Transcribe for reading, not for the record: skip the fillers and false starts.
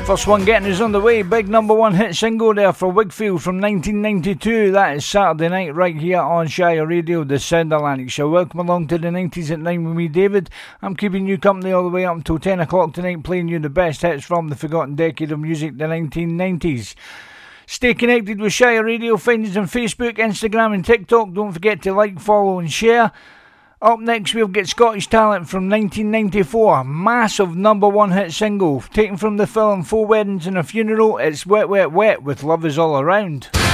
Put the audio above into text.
First one getting us on the way. Big number one hit single there for Wigfield from 1992. That is Saturday Night right here on Shire Radio, the Sound Atlantic Show. Welcome along to the 90s at 9 with me, David. I'm keeping you company all the way up until 10 o'clock tonight, playing you the best hits from the forgotten decade of music, the 1990s. Stay connected with Shire Radio. Find us on Facebook, Instagram and TikTok. Don't forget to like, follow and share. Up next we'll get Scottish Talent from 1994, massive number one hit single, taken from the film Four Weddings and a Funeral. It's Wet Wet Wet with Love Is All Around.